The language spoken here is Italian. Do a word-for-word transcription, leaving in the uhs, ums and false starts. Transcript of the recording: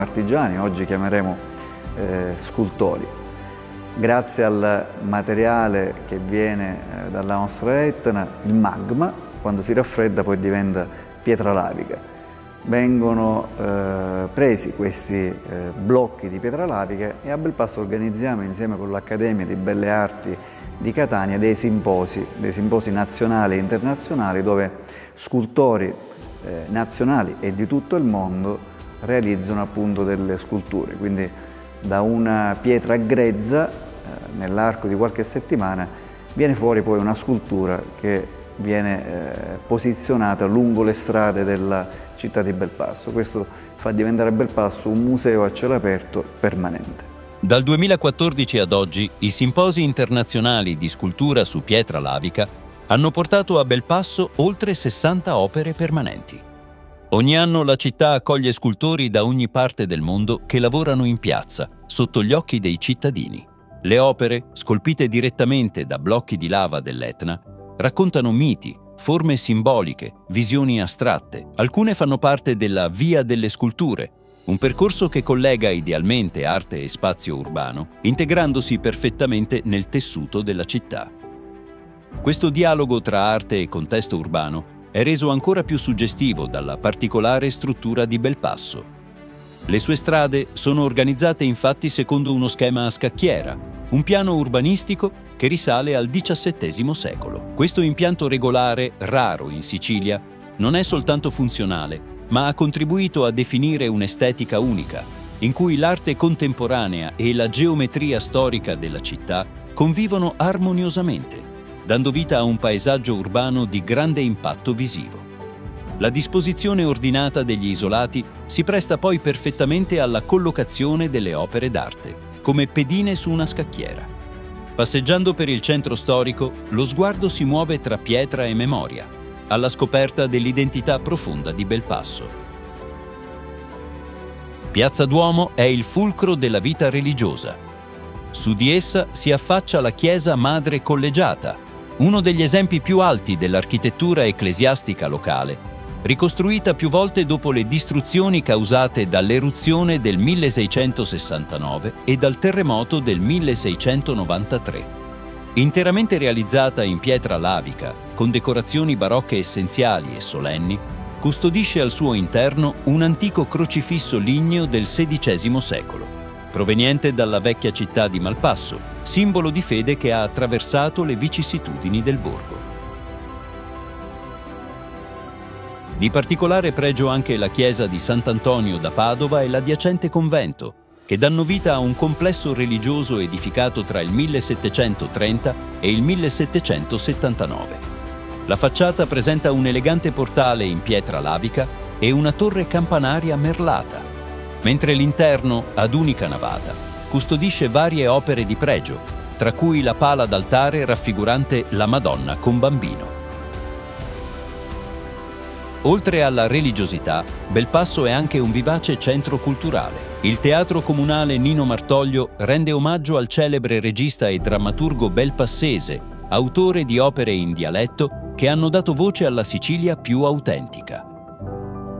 artigiani, oggi chiameremo eh, scultori. Grazie al materiale che viene eh, dalla nostra Etna, il magma, quando si raffredda poi diventa pietra lavica. Vengono eh, presi questi eh, blocchi di pietra lavica e a Belpasso organizziamo insieme con l'Accademia di Belle Arti di Catania dei simposi, dei simposi nazionali e internazionali dove scultori eh, nazionali e di tutto il mondo realizzano appunto delle sculture. Quindi da una pietra grezza, eh, nell'arco di qualche settimana, viene fuori poi una scultura che viene eh, posizionata lungo le strade della città di Belpasso. Questo fa diventare Belpasso un museo a cielo aperto permanente. Dal duemilaquattordici ad oggi, i simposi internazionali di scultura su pietra lavica hanno portato a Belpasso oltre sessanta opere permanenti. Ogni anno la città accoglie scultori da ogni parte del mondo che lavorano in piazza, sotto gli occhi dei cittadini. Le opere, scolpite direttamente da blocchi di lava dell'Etna, raccontano miti, forme simboliche, visioni astratte. Alcune fanno parte della Via delle Sculture, un percorso che collega idealmente arte e spazio urbano, integrandosi perfettamente nel tessuto della città. Questo dialogo tra arte e contesto urbano è reso ancora più suggestivo dalla particolare struttura di Belpasso. Le sue strade sono organizzate infatti secondo uno schema a scacchiera, un piano urbanistico che risale al diciassettesimo secolo. Questo impianto regolare, raro in Sicilia, non è soltanto funzionale, ma ha contribuito a definire un'estetica unica, in cui l'arte contemporanea e la geometria storica della città convivono armoniosamente, dando vita a un paesaggio urbano di grande impatto visivo. La disposizione ordinata degli isolati si presta poi perfettamente alla collocazione delle opere d'arte, come pedine su una scacchiera. Passeggiando per il centro storico, lo sguardo si muove tra pietra e memoria, alla scoperta dell'identità profonda di Belpasso. Piazza Duomo è il fulcro della vita religiosa. Su di essa si affaccia la chiesa Madre Collegiata, uno degli esempi più alti dell'architettura ecclesiastica locale, ricostruita più volte dopo le distruzioni causate dall'eruzione del milleseicentosessantanove e dal terremoto del milleseicentonovantatré. Interamente realizzata in pietra lavica, con decorazioni barocche essenziali e solenni, custodisce al suo interno un antico crocifisso ligneo del sedicesimo secolo, proveniente dalla vecchia città di Malpasso, simbolo di fede che ha attraversato le vicissitudini del borgo. Di particolare pregio anche la chiesa di Sant'Antonio da Padova e l'adiacente convento, che danno vita a un complesso religioso edificato tra il millesettecentotrenta e il millesettecentosettantanove. La facciata presenta un elegante portale in pietra lavica e una torre campanaria merlata, mentre l'interno, ad unica navata, custodisce varie opere di pregio, tra cui la pala d'altare raffigurante la Madonna con bambino. Oltre alla religiosità, Belpasso è anche un vivace centro culturale. Il Teatro Comunale Nino Martoglio rende omaggio al celebre regista e drammaturgo belpassese, autore di opere in dialetto che hanno dato voce alla Sicilia più autentica.